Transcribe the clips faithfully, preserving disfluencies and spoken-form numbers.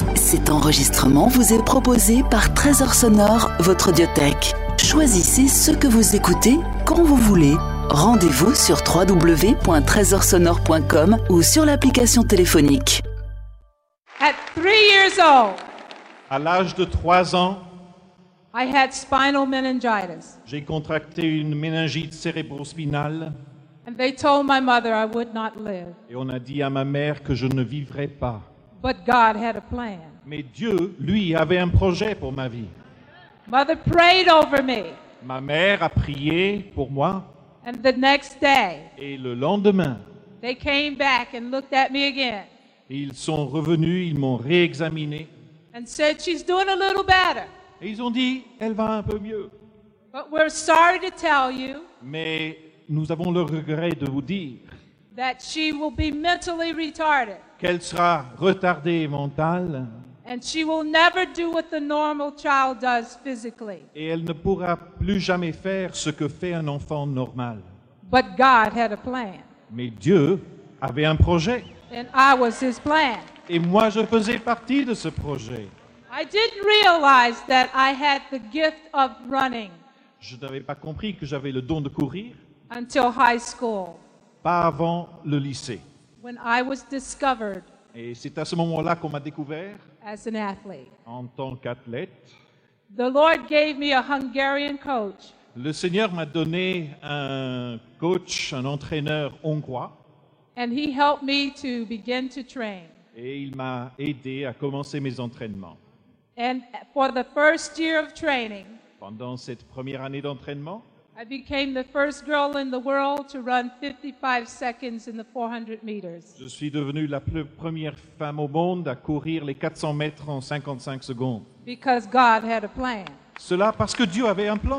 Cet enregistrement vous est proposé par Trésor Sonore, votre audiothèque. Choisissez ce que vous écoutez quand vous voulez. Rendez-vous sur w w w point trésor sonore point com ou sur l'application téléphonique. At three years old, À l'âge de trois ans, I had spinal meningitis, j'ai contracté une méningite cérébrospinale and they told my mother I would not live. et on a dit à ma mère que je ne vivrais pas. But God had a plan. Mais Dieu, lui, avait un projet pour ma vie. Mother prayed over me, Ma mère a prié pour moi and the next day, et le lendemain, they came back and looked at me again ils sont revenus, ils m'ont réexaminé and said, she's doing a little better. et ils ont dit, elle va un peu mieux. But we're sorry to tell you Mais nous avons le regret de vous dire that she will be mentally retarded, qu'elle sera retardée mentale and she will never do what the normal child does physically. et elle ne pourra plus jamais faire ce que fait un enfant normal. But God had a plan, Mais Dieu avait un projet and I was his plan. et moi je faisais partie de ce projet. I didn't realize that I had the gift of running Je n'avais pas compris que j'avais le don de courir, until high school, pas avant le lycée. when I was discovered Et c'est à ce moment-là qu'on m'a découvert as an athlete. en tant qu'athlète. The Lord gave me a Hungarian coach, Le Seigneur m'a donné un coach, un entraîneur hongrois, and he helped me to begin to train. et il m'a aidé à commencer mes entraînements. And for the first year of training, Pendant cette première année d'entraînement, I became the first girl in the world to run fifty-five seconds in the four hundred meters. je suis devenue la plus- première femme au monde à courir les quatre cents mètres en cinquante-cinq secondes. Because God had a plan. Cela parce que Dieu avait un plan.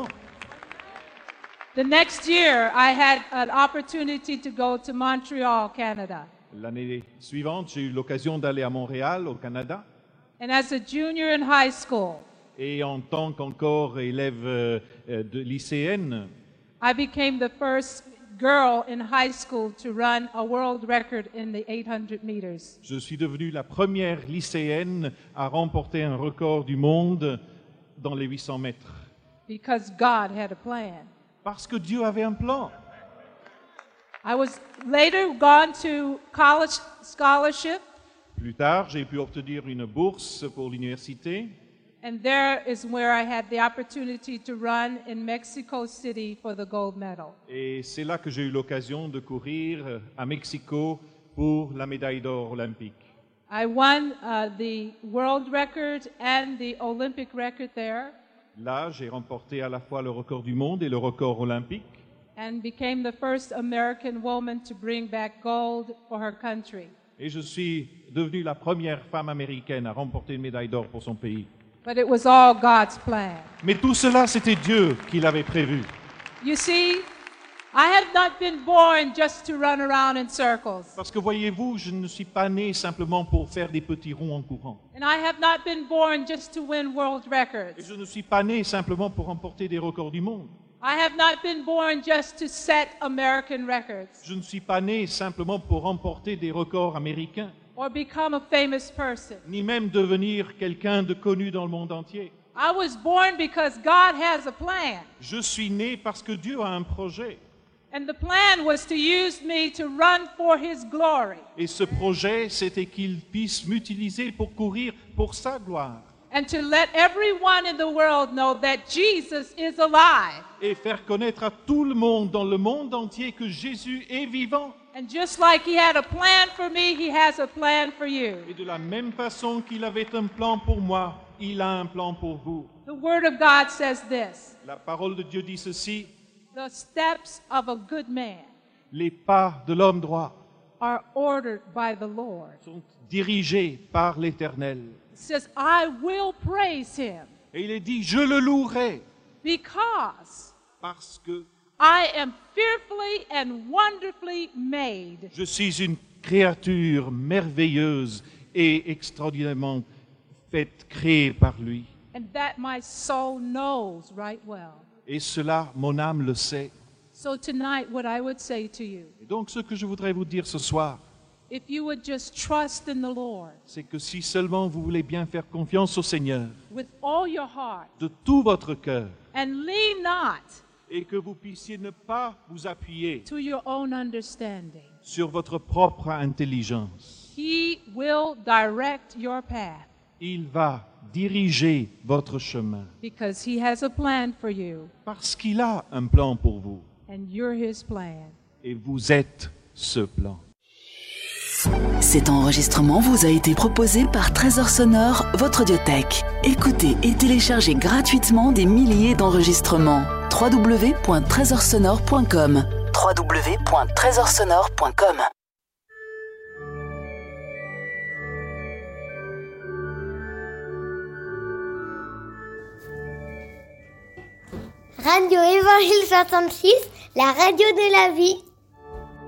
The next year, I had an opportunity to go to Montreal, Canada. L'année suivante, j'ai eu l'occasion d'aller à Montréal, au Canada, And as a junior in high school, et en tant qu'encore élève euh, euh, de lycéenne, I became the first girl in high school to run a world record in the eight hundred meters. je suis devenue la première lycéenne à remporter un record du monde dans les huit cents mètres. Because God had a plan. Parce que Dieu avait un plan. I was later gone to college scholarship, Plus tard, j'ai pu obtenir une bourse pour l'université. and there is where I had the opportunity to run in Mexico City for the gold medal. Et c'est là que j'ai eu l'occasion de courir à Mexico pour la médaille d'or olympique. I won uh, the world record and the Olympic record there, Là, j'ai remporté à la fois le record du monde et le record olympique. and became the first American woman to bring back gold for her country. Et je suis devenue la première femme américaine à remporter une médaille d'or pour son pays. But it was all God's plan. Mais tout cela, c'était Dieu qui l'avait prévu. You see, I have not been born just to run around in circles. Parce que voyez-vous, je ne suis pas né simplement pour faire des petits ronds en courant. And I have not been born just to win world Et records. je ne suis pas né simplement pour remporter des records du monde. I have not been born just to set American records Je ne suis pas né simplement pour remporter des records américains, or become a famous person. ni même devenir quelqu'un de connu dans le monde entier. I was born because God has a plan. Je suis né parce que Dieu a un projet. And the plan was to use me to run for His glory Et ce projet, c'était qu'il puisse m'utiliser pour courir pour sa gloire and to let everyone in the world know that Jesus is alive. et faire connaître à tout le monde, dans le monde entier, que Jésus est vivant. And just like He had a plan for me, He has a plan for you. Et de la même façon qu'il avait un plan pour moi, il a un plan pour vous. The Word of God says this: La parole de Dieu dit ceci: the steps of a good man les pas de l'homme droit are ordered by the Lord. sont dirigés par l'Éternel. It says, I will praise Him Et il est dit, je le louerai, because parce que I am fearfully and wonderfully made. je suis une créature merveilleuse et extraordinairement faite, créée par lui. And that my soul knows right well. Et cela, mon âme le sait. So tonight, what I would say to you Et donc, ce que je voudrais vous dire ce soir, if you would just trust in the Lord c'est que si seulement vous voulez bien faire confiance au Seigneur with all your heart de tout votre cœur and lean not et que vous puissiez ne pas vous appuyer to your own understanding, sur votre propre intelligence, He will direct your path il va diriger votre chemin because He has a plan for you parce qu'il a un plan pour vous and you're His plan. et vous êtes ce plan. Cet enregistrement vous a été proposé par Trésor Sonore, votre audiothèque. Écoutez et téléchargez gratuitement des milliers d'enregistrements. w w w point trésor sonore point com w w w point trésor sonore point com Radio Évangile soixante-six, la radio de la vie.